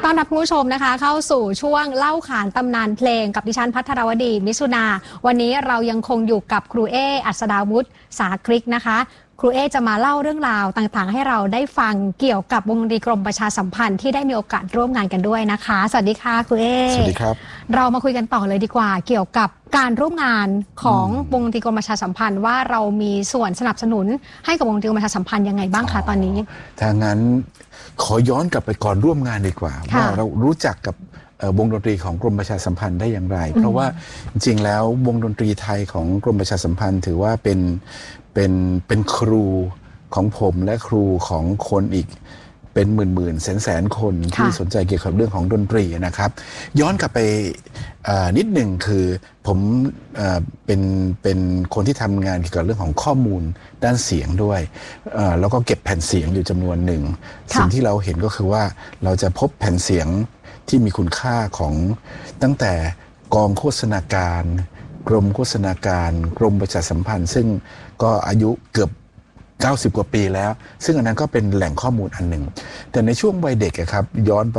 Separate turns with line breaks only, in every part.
ต้อนรับคุณผู้ชมนะคะเข้าสู่ช่วงเล่าขานตำนานเพลงกับดิฉันภัทรวดีมิสุนาวันนี้เรายังคงอยู่กับครูเออัศดาวุฒิสาคริกนะคะครูเอจะมาเล่าเรื่องราวต่างๆให้เราได้ฟังเกี่ยวกับวงดนตรีกรมประชาสัมพันธ์ที่ได้มีโอกาสร่วมงานกันด้วยนะคะสวัสดีค่ะครูเอ
สวัสดีครับ
เรามาคุยกันต่อเลยดีกว่าเกี่ยวกับการร่วมงานของวงดนตรีกรมประชาสัมพันธ์ว่าเรามีส่วนสนับสนุนให้กับวงดนตรีกรมประชาสัมพันธ์ยังไงบ้างคะตอนนี้
ถ้างั้นขอย้อนกลับไปก่อนร่วมงานดีกว่าว่าเรารู้จักกับวงดนตรีของกรมประชาสัมพันธ์ได้อย่างไรเพราะว่าจริงๆแล้ววงดนตรีไทยของกรมประชาสัมพันธ์ถือว่าเป็นครูของผมและครูของคนอีกเป็นหมื่นแสนคนที่สนใจเกี่ยวกับเรื่องของดนตรีนะครับย้อนกลับไปนิดหนึ่งคือผมเป็นคนที่ทำงานเกี่ยวกับเรื่องของข้อมูลด้านเสียงด้วยแล้วก็เก็บแผ่นเสียงอยู่จำนวนหนึ่งสิ่งที่เราเห็นก็คือว่าเราจะพบแผ่นเสียงที่มีคุณค่าของตั้งแต่กองโฆษณาการกรมโฆษณาการกรมประชาสัมพันธ์ซึ่งก็อายุเกือบ90 กว่าปีแล้วซึ่งอันนั้นก็เป็นแหล่งข้อมูลอันหนึ่งแต่ในช่วงวัยเด็กครับย้อนไป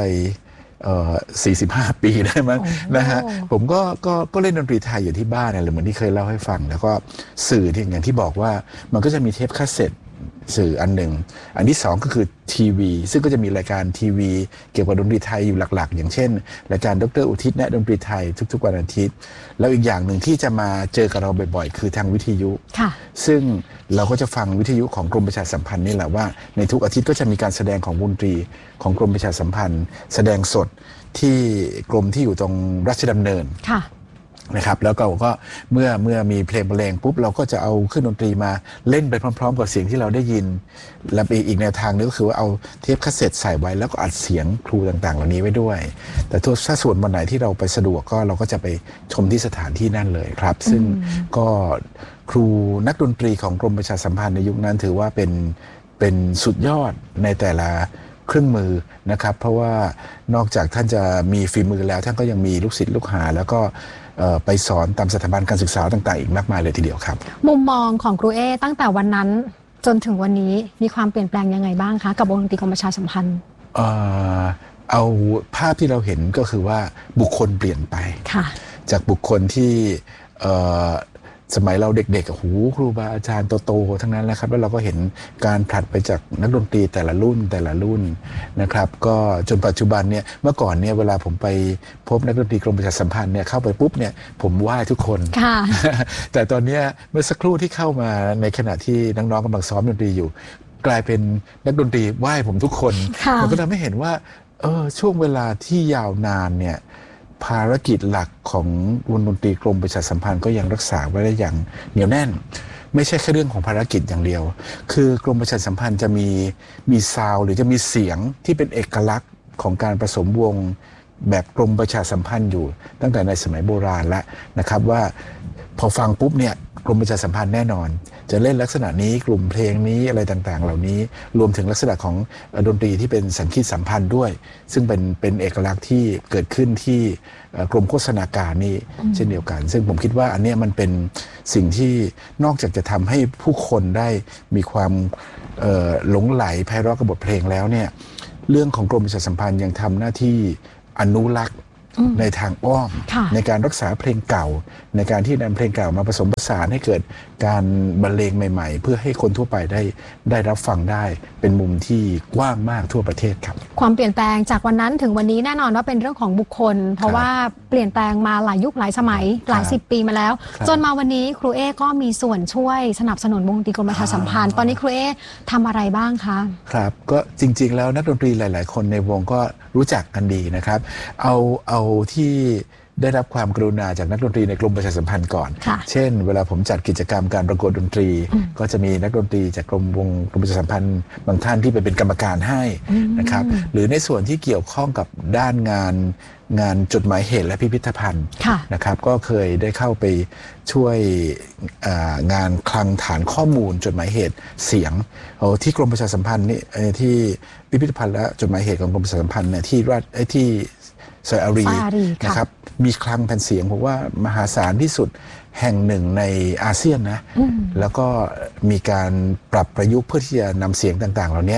45 ปีได้มั้งนะฮะผมก็เล่นดนตรีไทยอยู่ที่บ้านอะไรเหมือนที่เคยเล่าให้ฟังแล้วก็สื่อที่อย่างที่บอกว่ามันก็จะมีเทปคาสเซ็ตสื่ออันหนึ่งอันที่สองก็คือทีวีซึ่งก็จะมีรายการทีวีเกี่ยวกับดนตรีไทยอยู่หลักๆอย่างเช่นรายการดร.อุทิศแนะดนตรีไทยทุกๆวันอาทิตย์แล้วอีกอย่างหนึ่งที่จะมาเจอกับเราบ่อยๆคือทางวิทยุซึ่งเราก็จะฟังวิทยุของกรมประชาสัมพันธ์นี่แหละว่าในทุกอาทิตย์ก็จะมีการแสดงของวงดนตรีของกรมประชาสัมพันธ์แสดงสดที่กรมที่อยู่ตรงราชดำเนินนะครับแล้วก็เมื่อมีเพลงบรรเลงปุ๊บเราก็จะเอาเครื่องดนตรีมาเล่นไปพร้อมๆกับเสียงที่เราได้ยินและอีกแนวทางนึงก็คือว่าเอาเทปคาสเซ็ตใส่ไว้แล้วก็อัดเสียงครูต่างๆเหล่านี้ไว้ด้วยแต่ถ้าส่วนวันไหนที่เราไปสะดวกก็เราก็จะไปชมที่สถานที่นั่นเลยครับซึ่งก็ครูนักดนตรีของกรมประชาสัมพันธ์ในยุคนั้นถือว่าเป็นสุดยอดในแต่ละเครื่องมือนะครับเพราะว่านอกจากท่านจะมีฝีมือแล้วท่านก็ยังมีลูกศิษย์ลูกหาแล้วก็ไปสอนตามสถาบันการศึกษาต่างๆอีกมากมายเลยทีเดียวครับ
มุมมองของครูเอตั้งแต่วันนั้นจนถึงวันนี้มีความเปลี่ยนแปลงยังไงบ้างคะกับวงดนตรีกรมประชาสัมพันธ์
เอาภาพที่เราเห็นก็คือว่าบุคคลเปลี่ยนไปจากบุคคลที่สมัยเราเด็กๆครูบาอาจารย์โตๆทั้งนั้นแหละครับแล้วเราก็เห็นการผลัดไปจากนักดนตรีแต่ละรุ่นนะครับก็จนปัจจุบันเนี่ยเมื่อก่อนเนี่ยเวลาผมไปพบนักดนตรีกรมประชาสัมพันธ์เนี่ยเข้าไปปุ๊บเนี่ยผมไหว้ทุกคน แต่ตอนนี้เมื่อสักครู่ที่เข้ามาในขณะที่น้องๆกำลังซ้อมดนตรีอยู่กลายเป็นนักดนตรีไหว้ผมทุกคนมันก็ทำให้เห็นว่าช่วงเวลาที่ยาวนานเนี่ยภารกิจหลักของวงดนตรีกรมประชาสัมพันธ์ก็ยังรักษาไว้ได้อย่างเหนียวแน่นไม่ใช่แค่เรื่องของภารกิจอย่างเดียวคือกรมประชาสัมพันธ์จะมีซาวด์หรือจะมีเสียงที่เป็นเอกลักษณ์ของการผสมวงแบบกรมประชาสัมพันธ์อยู่ตั้งแต่ในสมัยโบราณแล้วนะครับว่าพอฟังปุ๊บเนี่ยกรมประชาสัมพันธ์แน่นอนจะเล่นลักษณะนี้กลุ่มเพลงนี้อะไรต่างๆเหล่านี้รวมถึงลักษณะของดนตรีที่เป็นสังคีตสัมพันธ์ด้วยซึ่งเป็นเอกลักษณ์ที่เกิดขึ้นที่กรมโฆษณาการนี่เช่นเดียวกันซึ่งผมคิดว่าอันนี้มันเป็นสิ่งที่นอกจากจะทำให้ผู้คนได้มีความหลงไหลไพเราะกับบทเพลงแล้วเนี่ยเรื่องของกรมประชาสัมพันธ์ยังทำหน้าที่อนุรักษ์ในทางอ้อมในการรักษาเพลงเก่าในการที่นำเพลงเก่ามาผสมผสานให้เกิดการบรรเลงใหม่ๆเพื่อให้คนทั่วไปได้รับฟังได้เป็นมุมที่กว้างมากทั่วประเทศครับ
ความเปลี่ยนแปลงจากวันนั้นถึงวันนี้แน่นอนว่าเป็นเรื่องของบุคคลเพราะว่าเปลี่ยนแปลงมาหลายยุคหลายสมัยหลาย10 ปีมาแล้วจนมาวันนี้ครูเอก็มีส่วนช่วยสนับสนุนวงดนตรีกรมประชาสัมพันธ์ตอนนี้ครูเอทำอะไรบ้างคะ
ครับก็จริงๆแล้วนักดนตรีหลายๆคนในวงก็รู้จักกันดีนะครับเอาที่ได้รับความกรุณาจากนักดนตรีในกรมประชาสัมพันธ์ก่อนเช่นเวลาผมจัดกิจกรรมการประกวดดนตรีก็จะมีนักดนตรีจากกรมประชาสัมพันธ์บางท่านที่ไปเป็นกรรมการให้นะครับหรือในส่วนที่เกี่ยวข้องกับด้านงานจดหมายเหตุและพิพิธภัณฑ์นะครับก็เคยได้เข้าไปช่วยงานคลังฐานข้อมูลจดหมายเหตุเสียงที่กรมประชาสัมพันธ์นี่ที่พิพิธภัณฑ์และจดหมายเหตุของกรมประชาสัมพันธ์เนี่ยที่ซอยอารีนะครับมีคลังแผ่นเสียงผมว่ามหาศาลที่สุดแห่งหนึ่งในอาเซียนนะแล้วก็มีการปรับประยุกต์เพื่อที่จะนำเสียงต่างๆเหล่านี้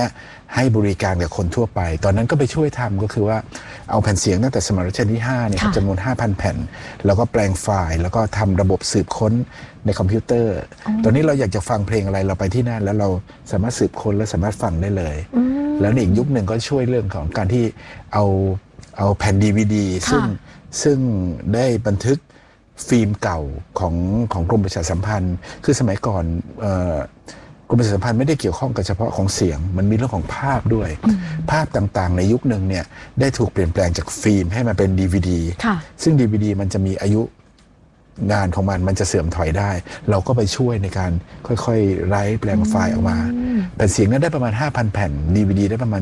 ให้บริการกับคนทั่วไปตอนนั้นก็ไปช่วยทำก็คือว่าเอาแผ่นเสียงตั้งแต่สมัยรัชกาลที่5เนี่ยจำนวน 5,000 แผ่นแล้วก็แปลงไฟล์แล้วก็ทำระบบสืบค้นในคอมพิวเตอร์ตอนนี้เราอยากจะฟังเพลงอะไรเราไปที่นั่นแล้วเราสามารถสืบค้นและสามารถฟังได้เลยแล้วในอีกยุคหนึ่งก็ช่วยเรื่องของการที่เอาแผ่น DVD ซึ่งได้บันทึกฟิล์มเก่าของกรมประชาสัมพันธ์คือสมัยก่อนกรมประชาสัมพันธ์ไม่ได้เกี่ยวข้องกับเฉพาะของเสียงมันมีเรื่องของภาพด้วยภาพต่างๆในยุคหนึ่งเนี่ยได้ถูกเปลี่ยนแปลงจากฟิล์มให้มาเป็น DVD ซึ่ง DVD มันจะมีอายุงานของมันจะเสื่อมถอยได้เราก็ไปช่วยในการค่อยๆไร้แปลงไฟล์ออกมาแผ่นเสียงนั้นได้ประมาณ 5,000 แผ่น DVD ได้ประมาณ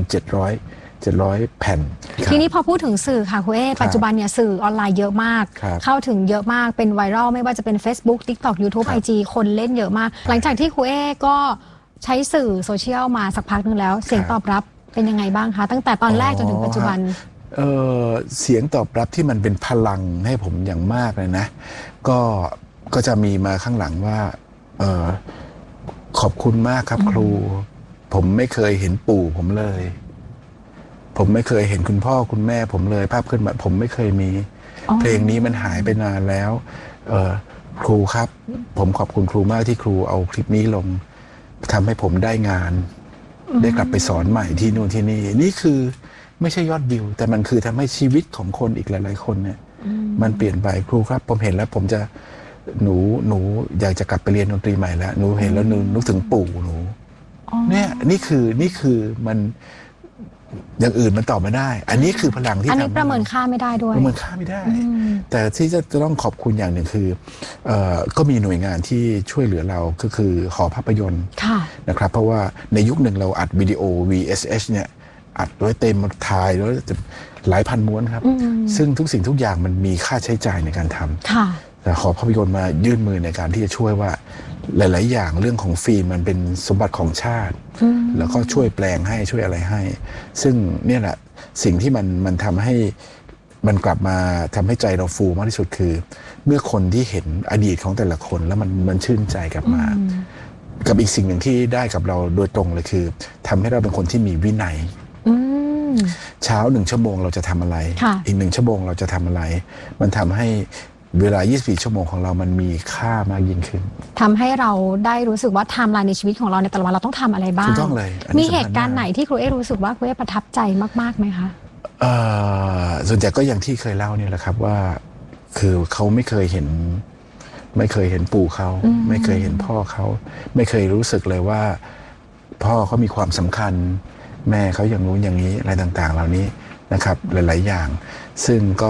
700 แผ่น
ทีนี้พอพูดถึงสื่อค่ะคุณปัจจุบันเนี่ยสื่อออนไลน์เยอะมากเข้าถึงเยอะมากเป็นไวรัลไม่ว่าจะเป็น Facebook TikTok YouTube IG คนเล่นเยอะมากหลังจากที่คุณก็ใช้สื่อโซเชียลมาสักพักนึงแล้วเสียงตอบรับเป็นยังไงบ้างคะตั้งแต่ตอนแรกจนถึงปัจจุบัน
เสียงตอบรับที่มันเป็นพลังให้ผมอย่างมากเลยนะก็จะมีมาข้างหลังว่าขอบคุณมากครับครูผมไม่เคยเห็นปู่ผมเลยผมไม่เคยเห็นคุณพ่อคุณแม่ผมเลยภาพขึ้นมาผมไม่เคยมีเพลงนี้มันหายไปนานแล้วครูครับผมขอบคุณครูมากที่ครูเอาคลิปนี้ลงทำให้ผมได้งานได้กลับไปสอนใหม่ที่นู่นที่นี่คือไม่ใช่ยอดวิวแต่มันคือทำให้ชีวิตของคนอีกหลายๆคนเนี่ยมันเปลี่ยนไปครูครับผมเห็นแล้วผมจะหนูอยากจะกลับไปเรียนดนตรีใหม่แล้วหนูเห็นแล้วนึกถึงปู่หนูเนี่ยนี่คือมันอย่างอื่นมันตอบไม่ได้อันนี้คือพลังที่ทำอัน
นี้ประเมินค่าไม่ได้ด้วย
ประเมินค่าไม่ได้แต่ที่จะต้องขอบคุณอย่างหนึ่งคือก็มีหน่วยงานที่ช่วยเหลือเราก็คือหอภาพยนตร์นะครับเพราะว่าในยุคหนึ่งเราอัดวิดีโอ VSH เนี่ยอัดไว้เต็มถ่ายแล้วหลายพันม้วนครับซึ่งทุกสิ่งทุกอย่างมันมีค่าใช้จ่ายในการทำแต่หอภาพยนตร์มายื่นมือในการที่จะช่วยว่าหลายๆอย่างเรื่องของฟิล์มมันเป็นสมบัติของชาติแล้วก็ช่วยแปลงให้ช่วยอะไรให้ซึ่งเนี่ยแหละสิ่งที่มันทำให้มันกลับมาทำให้ใจเราฟูมากที่สุดคือเมื่อคนที่เห็นอดีตของแต่ละคนแล้วมันชื่นใจกลับมากับอีกสิ่งหนึ่งที่ได้กับเราโดยตรงเลยคือทำให้เราเป็นคนที่มีวินัยเช้า1 ชั่วโมงเราจะทำอะไรอีก1 ชั่วโมงเราจะทำอะไรมันทำให้เวลา24 ชั่วโมงของเรามันมีค่ามากยิ่งขึ้น
ทำให้เราได้รู้สึกว่าไทม์ไลน์ในชีวิตของเราในแต่ละวันเราต้องทำอะไรบ้าง
ถูกต้องเลย
มีเหตุการณ์ไหนที่ครูรู้สึกว่าครูประทับใจมากๆไหมคะ
ส่วนใหญ่ก็อย่างที่เคยเล่าเนี่ยแหละครับว่าคือเขาไม่เคยเห็นปู่เขาไม่เคยเห็นพ่อเขาไม่เคยรู้สึกเลยว่าพ่อเขามีความสำคัญแม่เขาอย่างนู้นอย่างนี้อะไรต่างๆเหล่านี้นะครับหลายๆอย่างซึ่งก็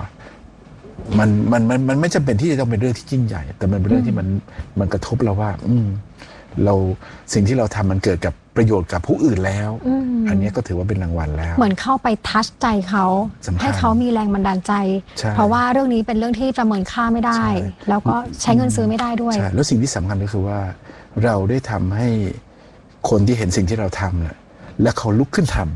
มันไม่จำเป็นที่จะต้องเป็นเรื่องที่ยิ่งใหญ่แต่มันเป็นเรื่องที่มันกระทบเราว่าเราสิ่งที่เราทำมันเกิดกับประโยชน์กับผู้อื่นแล้วอันนี้ก็ถือว่าเป็นรางวัลแล้ว
เหมือนเข้าไปทัชใจเขาให้เขามีแรงบันดาลใจเพราะว่าเรื่องนี้เป็นเรื่องที่ประเมินค่าไม่ได้แล้วก็ใช้เงินซื้อไม่ได้ด้วย
แล้วสิ่งที่สำคัญก็คือว่าเราได้ทำให้คนที่เห็นสิ่งที่เราทำเนี่ยและเขาลุกขึ้นทำ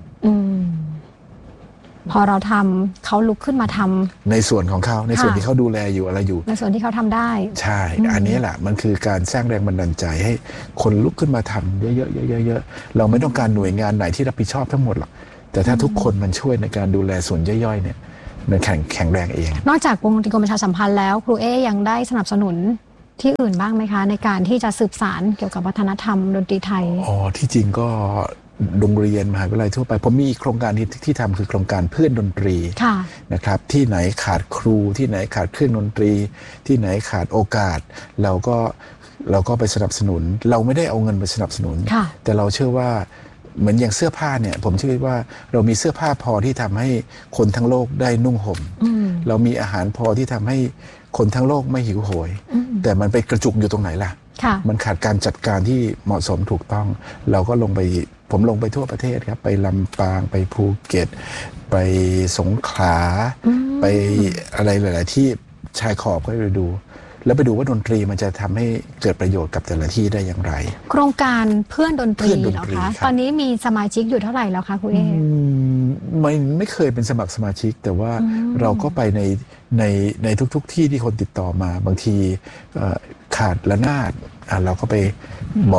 พอเราทำเขาลุกขึ้นมาทำ
ในส่วนของเขาในส่วนที่เขาดูแลอยู่อะไรอยู่
ในส่วนที่เขาทำได้
ใช่อันนี้แหละมันคือการสร้างแรงบันดาลใจให้คนลุกขึ้นมาทำเยอะๆๆๆเราไม่ต้องการหน่วยงานไหนที่รับผิดชอบทั้งหมดหรอกแต่ถ้าทุกคนมันช่วยในการดูแลส่วนย่อยๆเนี่ยมันแข็งแรงเอง
นอกจากวงดนตรีกรมประชาสัมพันธ์แล้วครูยังได้สนับสนุนที่อื่นบ้างไหมคะในการที่จะสืบสานเกี่ยวกับวัฒนธรรมดนตรีไทย
ที่จริงก็โรงเรียนมหาวิทยาลัยทั่วไปผมมีโครงการที่ทำคือโครงการเพื่อนดนตรีนะครับที่ไหนขาดครูที่ไหนขาดเครื่องดนตรีที่ไหนขาดโอกาสเราก็ไปสนับสนุนเราไม่ได้เอาเงินไปสนับสนุนแต่เราเชื่อว่าเหมือนอย่างเสื้อผ้าเนี่ยผมเชื่อว่าเรามีเสื้อผ้าพอที่ทำให้คนทั้งโลกได้นุ่งห่มเรามีอาหารพอที่ทำให้คนทั้งโลกไม่หิวโหยแต่มันไปกระจุกอยู่ตรงไหนล่ะมันขาดการจัดการที่เหมาะสมถูกต้องเราก็ผมลงไปทั่วประเทศครับไปลำปางไปภูเก็ตไปสงขลาไปอะไรหลายๆที่ชายขอบก็ไปดูแล้วไปดูว่าดนตรีมันจะทำให้เกิดประโยชน์กับแต่ละที่ได้อย่างไร
โครงการเพื่อนดนตรีเหรอคะตอนนี้มีสมาชิกอยู่เท่าไหร่แล้วคะคุณ
ไม่เคยเป็นสมัครสมาชิกแต่ว่าเราก็ไปในทุกที่ที่คนติดต่อมาบางทีขาดระนาดเราก็ไปบอก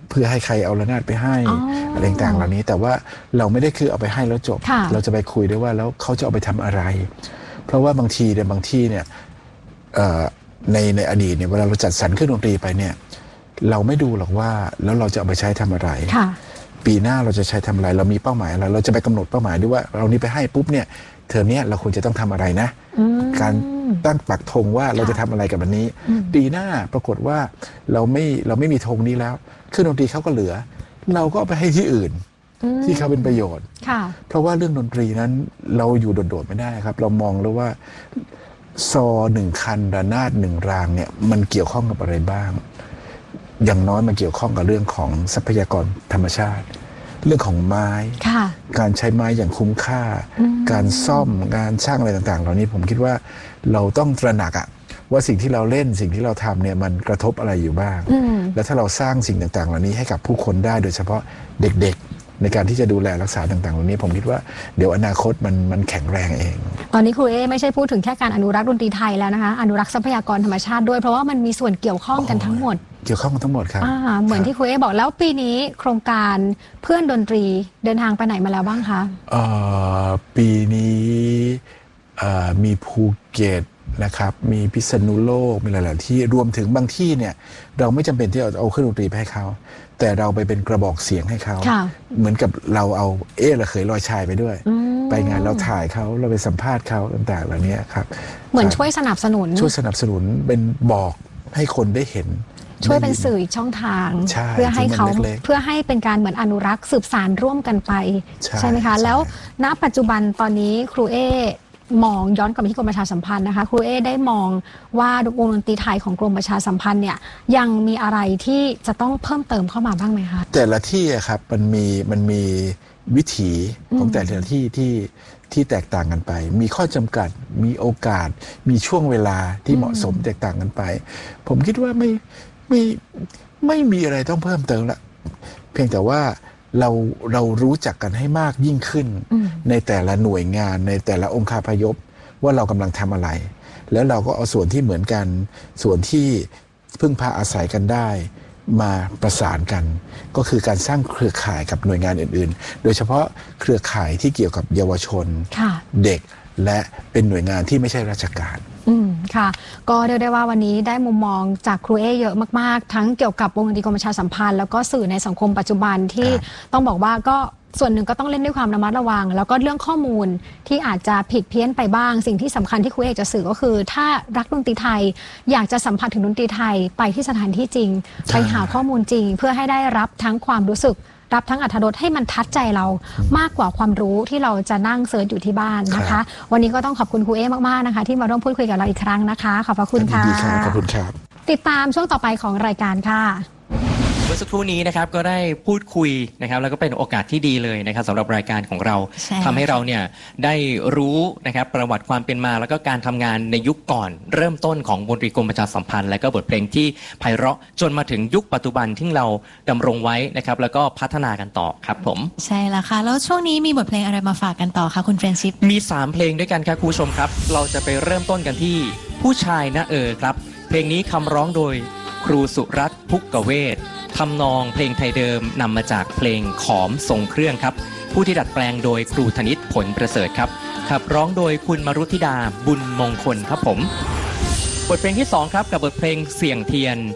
เพื่อให้ใครเอาระนาดไปให้อะไรต่างๆเหล่านี้แต่ว่าเราไม่ได้คือเอาไปให้แล้วจบเราจะไปคุยด้วยว่าแล้วเขาจะเอาไปทำอะไรเพราะว่าบางทีเนี่ยในอดีตเนี่ยเวลาเราจัดสรรเครื่องดนตรีไปเนี่ยเราไม่ดูหรอกว่าแล้วเราจะเอาไปใช้ทำอะไรปีหน้าเราจะใช้ทำอะไรเรามีเป้าหมายอะไรเราจะไปกำหนดเป้าหมายด้วยว่าเรานี้ไปให้ปุ๊บเนี่ยเทอมนี้เราควรจะต้องทำอะไรนะการตั้งปักธงว่าเราจะทำอะไรกับอันนี้ปีหน้าปรากฏว่าเราไม่มีธงนี้แล้วเครื่องดนตรีเขาก็เหลือเราก็เอาไปให้ที่อื่นที่เขาเป็นประโยชน์เพราะว่าเรื่องดนตรีนั้นเราอยู่โดดๆไม่ได้ครับเรามองแล้วว่าซอ1 คันระนาด1 รางเนี่ยมันเกี่ยวข้องกับอะไรบ้างอย่างน้อยมันเกี่ยวข้องกับเรื่องของทรัพยากรธรรมชาติเรื่องของไม้การใช้ไม้อย่างคุ้มค่าการซ่อมงานช่างอะไรต่างๆเหล่านี้ผมคิดว่าเราต้องตระหนักว่าสิ่งที่เราเล่นสิ่งที่เราทำเนี่ยมันกระทบอะไรอยู่บ้างแล้วถ้าเราสร้างสิ่งต่างๆเหล่านี้ให้กับผู้คนได้โดยเฉพาะเด็กๆในการที่จะดูแลรักษาต่างๆเหล่านี้ผมคิดว่าเดี๋ยวอนาคตมันแข็งแรงเอง
ตอนนี้ครูไม่ใช่พูดถึงแค่การอนุรักษ์ดนตรีไทยแล้วนะคะอนุรักษ์ทรัพยากรธรรมชาติด้วยเพราะว่ามันมีส่วนเกี่ยวข้องกันทั้งหมด
เกี่ยวข้องกันทั้งหมดครับ
เหมือนที่ครูบอกแล้วปีนี้โครงการเพื่อนดนตรีเดินทางไปไหนมาแล้วบ้างคะ
ปีนี้มีภูเก็ตนะครับมีพิษณุโลกมีหลายๆที่รวมถึงบางที่เนี่ยเราไม่จำเป็นที่เอาเครื่องดนตรีไปให้เขาแต่เราไปเป็นกระบอกเสียงให้เขาเหมือนกับเราเอาระเขยลอยชายไปด้วยไปงานเราถ่ายเขาเราไปสัมภาษณ์เขาต่างๆเหล่านี้ครับ
เหมือนช่วยสนับสนุน
เป็นบอกให้คนได้เห็น
ช่วยเป็นสื่ออีกช่องทางเพื่อให้เขาเพื่อให้เป็นการเหมือนอนุรักษ์สืบสานร่วมกันไปใช่ไหมคะแล้วณปัจจุบันตอนนี้ครูมองย้อนกลับไปที่กรมประชาสัมพันธ์นะคะครูได้มองว่าวงดนตรีไทยของกรมประชาสัมพันธ์เนี่ยยังมีอะไรที่จะต้องเพิ่มเติมเข้ามาบ้างไหมคะ
แต่ละที่ครับมันมีวิถีของแต่ละที่แตกต่างกันไปมีข้อจำกัดมีโอกาสมีช่วงเวลาที่เหมาะสมแตกต่างกันไปผมคิดว่าไม่มีอะไรต้องเพิ่มเติมละเพียงแต่ว่าเรารู้จักกันให้มากยิ่งขึ้นในแต่ละหน่วยงานในแต่ละองค์คาพยพว่าเรากำลังทำอะไรแล้วเราก็เอาส่วนที่เหมือนกันส่วนที่พึ่งพาอาศัยกันได้มาประสานกันก็คือการสร้างเครือข่ายกับหน่วยงานอื่นๆโดยเฉพาะเครือข่ายที่เกี่ยวกับเยาวชนเด็กและเป็นหน่วยงานที่ไม่ใช่ราชการ
ค่ะก็เรียกได้ว่าวันนี้ได้มุมมองจากครูเยอะมากๆทั้งเกี่ยวกับวงดนตรีกรมประชาสัมพันธ์แล้วก็สื่อในสังคมปัจจุบันที่ต้องบอกว่าก็ส่วนหนึ่งก็ต้องเล่นด้วยความระมัดระวังแล้วก็เรื่องข้อมูลที่อาจจะผิดเพี้ยนไปบ้างสิ่งที่สำคัญที่ครูจะสื่อก็คือถ้ารักดนตรีไทยอยากจะสัมผัสถึงดนตรีไทยไปที่สถานที่จริงไปหาข้อมูลจริงเพื่อให้ได้รับทั้งความรู้สึกรับทั้งอรรถรสให้มันทัดใจเรามากกว่าความรู้ที่เราจะนั่งเสิร์ชอยู่ที่บ้านนะคะวันนี้ก็ต้องขอบคุณครูมากๆนะคะที่มาร่วมพูดคุยกับเราอีกครั้งนะคะขอบพระคุณค่ะ
ขอบคุณครับ
ติดตามช่วงต่อไปของรายการค่ะ
เมื่อสักครู่นี้นะครับก็ได้พูดคุยนะครับแล้วก็เป็นโอกาสที่ดีเลยนะครับสำหรับรายการของเราทำให้เราเนี่ยได้รู้นะครับประวัติความเป็นมาแล้วก็การทำงานในยุคก่อนเริ่มต้นของวงดนตรีกรมประชาสัมพันธ์และก็บทเพลงที่ไพเราะจนมาถึงยุคปัจจุบันที่เราดำรงไว้นะครับแล้วก็พัฒนากันต่อครับผม
ใช่แล้วค่ะแล้วช่วงนี้มีบทเพลงอะไรมาฝากกันต่อคะคุณเฟรนซิป
มี3เพลงด้วยกันครับคุณผู้ชมครับเราจะไปเริ่มต้นกันที่ผู้ชายนะครับเพลงนี้คำร้องโดยครูสุรัตน์พุกกเวททำนองเพลงไทยเดิมนำมาจากเพลงขอมทรงเครื่องครับผู้ที่ดัดแปลงโดยครูธนิตผลประเสริฐครับขับร้องโดยคุณมรุธิดาบุญมงคลครับผมบทเพลงที่2ครับกับบทเพลงเสี่ยงเทียน